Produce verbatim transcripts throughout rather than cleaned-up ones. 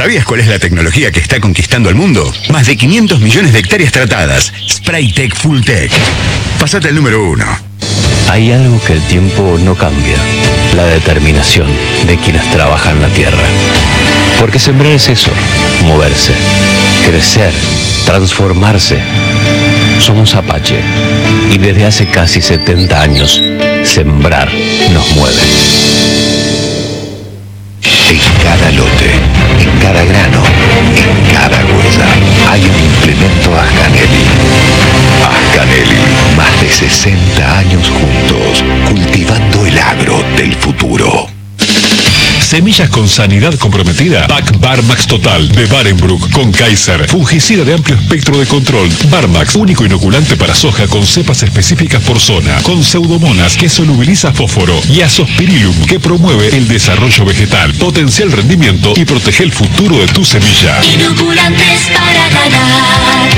¿Sabías cuál es la tecnología que está conquistando el mundo? Más de quinientos millones de hectáreas tratadas. Spraytec Fulltech. Pasate al número uno. Hay algo que el tiempo no cambia. La determinación de quienes trabajan la tierra. Porque sembrar es eso. Moverse. Crecer. Transformarse. Somos Apache. Y desde hace casi setenta años, sembrar nos mueve. En cada lote, en cada grano, en cada huella, hay un implemento Ascanelli. Ascanelli, más de sesenta años juntos, cultivando el agro del futuro. Semillas con sanidad comprometida. Back Barmax Total de Barenbroek con Kaiser. Fungicida de amplio espectro de control. Barmax, único inoculante para soja con cepas específicas por zona. Con Pseudomonas que solubiliza fósforo. Y Azospirillum que promueve el desarrollo vegetal. Potencia el rendimiento y protege el futuro de tu semilla. Inoculantes para ganar.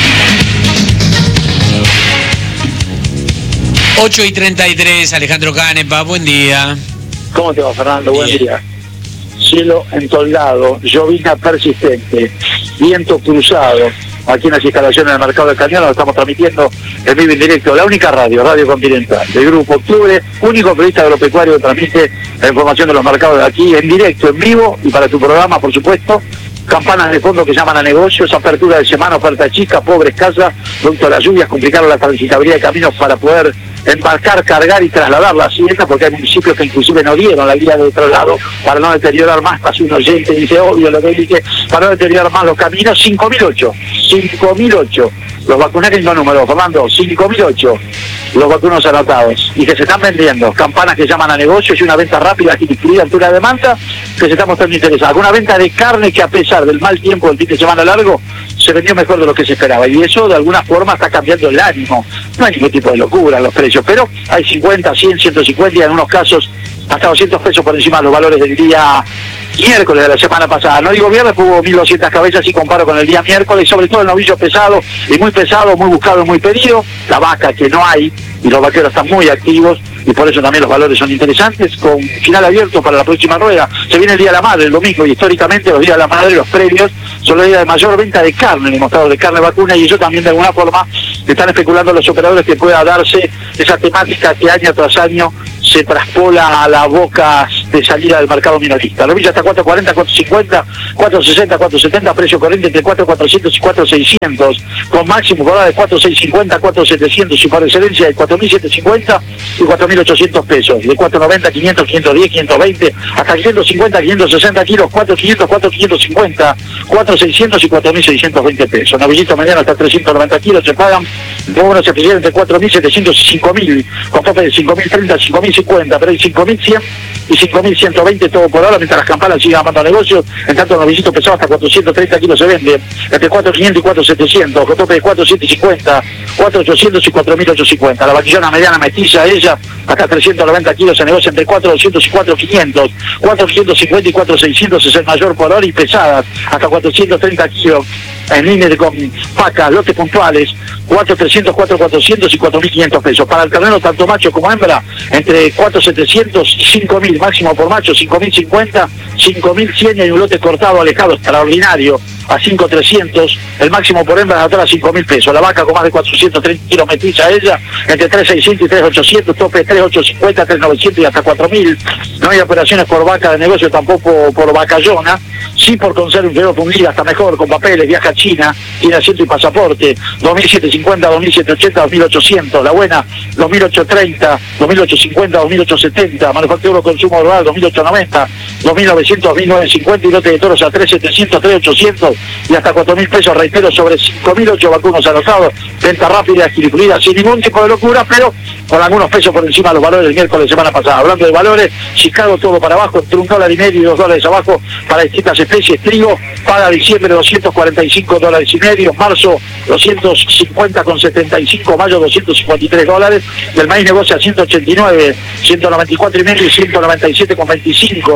ocho y treinta y tres, Alejandro Canepa, buen día. ¿Cómo te va, Fernando? Bien. Buen día. Cielo entoldado, llovizna persistente, viento cruzado. Aquí en las instalaciones del Mercado del Cañón lo estamos transmitiendo en vivo en directo. La única radio, Radio Continental, del Grupo Octubre, único periodista agropecuario que transmite la información de los mercados de aquí en directo, en vivo, y para tu programa, por supuesto. Campanas de fondo que llaman a negocios, apertura de semana, oferta chica, pobre, escasa, producto de las lluvias, complicaron la transitabilidad de caminos para poder embarcar, cargar y trasladar la hacienda, porque hay municipios que inclusive no dieron la guía de traslado para no deteriorar más. Pasó un oyente, dice, obvio lo que dice, para no deteriorar más los caminos. Cinco mil ocho, cinco mil ocho, los vacunarios no números, Fernando, cinco mil ocho, los vacunos anotados, y que se están vendiendo, campanas que llaman a negocios y una venta rápida que incluye altura de demanda, que se está mostrando interesada. Una venta de carne que a pesar del mal tiempo del fin de semana largo, se vendió mejor de lo que se esperaba, y eso de alguna forma está cambiando el ánimo. No hay ningún tipo de locura en los precios, pero hay cincuenta, cien, ciento cincuenta y en unos casos hasta doscientos pesos por encima de los valores del día miércoles de la semana pasada. No digo viernes, hubo mil doscientas cabezas y comparo con el día miércoles, y sobre todo el novillo pesado, y muy pesado, muy buscado y muy pedido. La vaca que no hay, y los vaqueros están muy activos, y por eso también los valores son interesantes, con final abierto para la próxima rueda. Se viene el Día de la Madre el domingo, y históricamente los días de la Madre, los previos, son los días de mayor venta de carne en el mostrador de carne vacuna, y eso también de alguna forma están especulando los operadores que pueda darse esa temática que año tras año se traspola a las bocas de salida del mercado minorista. La novilla está cuatro cuarenta, cuatro cincuenta, cuatro sesenta, cuatro setenta, precio corriente entre cuatro cuatrocientos y cuatro seiscientos, con máximo por ahora de cuatro seiscientos cincuenta, cuatro setecientos y por excelencia de cuatro mil setecientos cincuenta y cuatro mil ochocientos pesos, de cuatro noventa, quinientos, quinientos diez, quinientos veinte, hasta quinientos cincuenta, quinientos sesenta kilos, cuatro quinientos, cuatro quinientos cincuenta, cuatro seiscientos y cuatro mil seiscientos veinte pesos. Novillito mañana hasta trescientos noventa kilos se pagan, de uno se pidieron entre cuatro mil setecientos y cinco mil, con tope de cinco mil treinta, cinco mil cincuenta, pero hay cinco mil cien y cinco mil ciento veinte todo por ahora, mientras las campanas siguen amando negocios. En tanto el novillito pesado hasta cuatrocientos treinta kilos se vende entre cuatro mil quinientos y cuatro mil setecientos, con tope de cuatro mil setecientos cincuenta, cuatro mil ochocientos y cuatro mil ochocientos cincuenta. La vaquillona mediana mestiza, ella hasta trescientos noventa kilos se negocia entre cuatro mil doscientos y cuatro mil quinientos, cuatro mil quinientos cincuenta y cuatro mil seiscientos es el mayor por hora, y pesadas hasta cuatrocientos treinta kilos en línea de con vacas, lotes puntuales, cuatro mil trescientos, cuatro mil cuatrocientos y cuatro mil quinientos pesos. Para el ternero tanto macho como hembra entre cuatro mil setecientos y cinco mil, máximo por macho cinco mil cincuenta, cinco mil cien, y hay un lote cortado alejado extraordinario a cinco mil trescientos, el máximo por hembra atrás a cinco mil pesos. La vaca con más de cuatrocientos treinta kilos metiza ella entre tres mil seiscientos y tres mil ochocientos, tope tres mil ochocientos cincuenta, tres mil novecientos y hasta cuatro mil. No hay operaciones por vaca de negocio, tampoco por vacallona, sí por conserva inferior fundida, hasta mejor, con papeles, viaja a China, tiene asiento y pasaporte, dos mil setecientos cincuenta, dos mil setecientos ochenta, dos mil ochocientos, la buena, dos mil ochocientos treinta, dos mil ochocientos cincuenta, dos mil ochocientos setenta, manufactura consumo rural, dos mil ochocientos noventa, dos mil novecientos, dos mil novecientos cincuenta, y lote de toros a tres mil setecientos, tres mil ochocientos y hasta cuatro mil pesos, reitero, sobre cinco mil ocho vacunos anotados, venta rápida, adquirida, sin ningún tipo de locura, pero con algunos pesos por encima de los valores del miércoles de semana pasada. Hablando de valores, Chicago todo para abajo, entre un dólar y medio y dos dólares abajo para distintas especies. Trigo paga diciembre doscientos cuarenta y cinco dólares y medio, marzo doscientos cincuenta con setenta y cinco, mayo doscientos cincuenta y tres dólares, del maíz negocia ciento ochenta y nueve, ciento noventa y cuatro y medio y ciento noventa y siete con veinticinco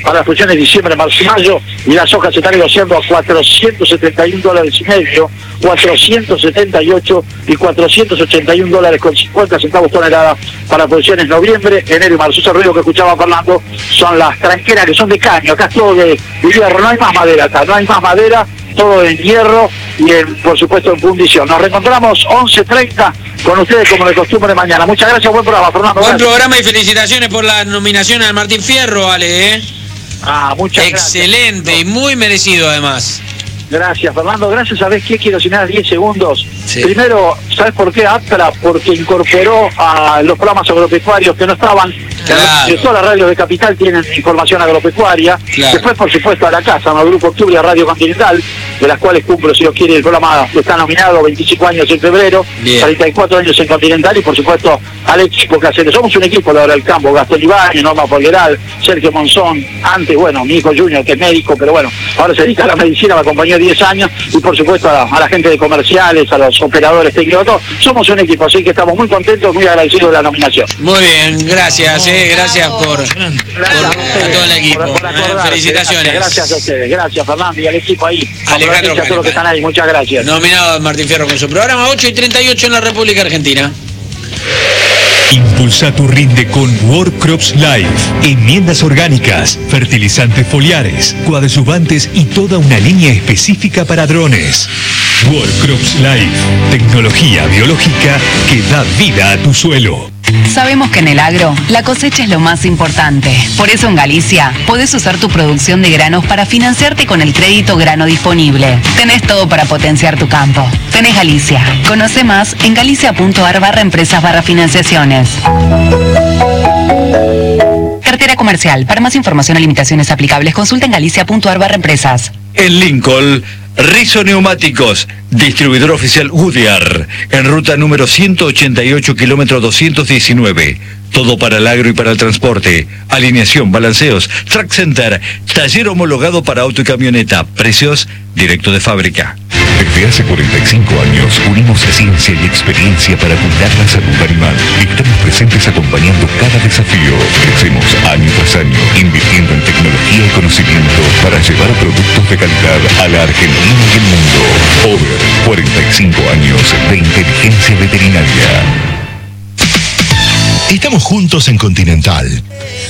para las producciones de diciembre, marzo y mayo, y la soja se está negociando a cuatrocientos setenta y un dólares y medio, cuatrocientos setenta y ocho y cuatrocientos ochenta y un dólares con cincuenta centavos tonelada para producciones noviembre, enero y marzo. Ese ruido que escuchaba Fernando son las tranqueras que son de caño, acá es todo de hierro, no hay más madera acá, no hay más madera, todo en hierro y en, por supuesto en fundición. Nos reencontramos once treinta con ustedes como de costumbre mañana. Muchas gracias, buen programa, Fernando. Buen Gracias. programa y felicitaciones por la nominación al Martín Fierro, Ale, ¿eh? Ah, muchas Excelente gracias. y muy merecido además. Gracias, Fernando. Gracias. ¿Sabés qué? Quiero asignar diez segundos. Sí. Primero, ¿sabes por qué? Aptra, porque incorporó a los programas agropecuarios que no estaban. Claro. Todas las radios de Capital tienen información agropecuaria. Claro. Después, por supuesto, a la casa, ¿no? Grupo Octubre, Radio Continental, de las cuales cumplo, si Dios quiere, el programa que está nominado veinticinco años en febrero, Bien. treinta y cuatro años en Continental, y por supuesto al equipo que hace. Somos un equipo de ahora del campo, Gastón Ibáñez, Norma Polgueral, Sergio Monzón, antes, bueno, mi hijo Junior, que es médico, pero bueno, ahora se dedica a la medicina, me acompañó diez años, y por supuesto a, a la gente de comerciales, a los operadores técnicos, todos. Somos un equipo, así que estamos muy contentos, muy agradecidos de la nominación. Muy bien, gracias, eh, gracias por, por Gracias a a ustedes, todo el equipo. por- por eh, acordarse. felicitaciones. Gracias, gracias a ustedes, gracias Fernando y al equipo ahí. Alejandro A todos los que Canepa. están ahí, muchas gracias. Nominado Martín Fierro con su programa ocho y treinta y ocho en la República Argentina. Impulsa tu rinde con Workcrops Life. Enmiendas orgánicas, fertilizantes foliares, coadjuvantes y toda una línea específica para drones. Workcrops Life. Tecnología biológica que da vida a tu suelo. Sabemos que en el agro la cosecha es lo más importante. Por eso en Galicia podés usar tu producción de granos para financiarte con el crédito grano disponible. Tenés todo para potenciar tu campo. Tenés Galicia. Conoce más en galicia.ar barra empresas barra financiaciones. Cartera comercial. Para más información o limitaciones aplicables, consulta en galicia.ar barra empresas. En Lincoln, Rizzo Neumáticos, distribuidor oficial Goodyear, en ruta número ciento ochenta y ocho, kilómetro doscientos diecinueve. Todo para el agro y para el transporte. Alineación, balanceos, track center, taller homologado para auto y camioneta. Precios directo de fábrica. Desde hace cuarenta y cinco años unimos ciencia y experiencia para cuidar la salud animal. Estamos presentes acompañando cada desafío. Crecemos año tras año, invirtiendo en tecnología y conocimiento para llevar productos de calidad a la Argentina y el mundo. Over, cuarenta y cinco años de inteligencia veterinaria. Estamos juntos en Continental.